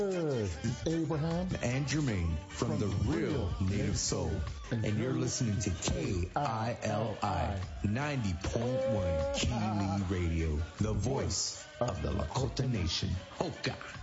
Abraham and Jermaine from the Real Native Soul. And you're listening to KILI 90.1 Keely Radio, the voice of the Lakota Nation. Hoka.